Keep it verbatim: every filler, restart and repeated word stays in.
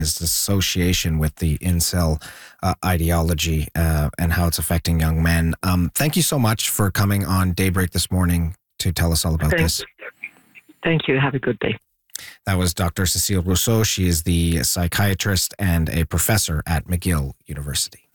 his association with the incel uh, ideology uh, and how it's affecting young men. Um, thank you so much for coming on Daybreak this morning to tell us all about Thank, this. Thank you. Have a good day. That was Doctor Cecile Rousseau. She is the psychiatrist and a professor at McGill University.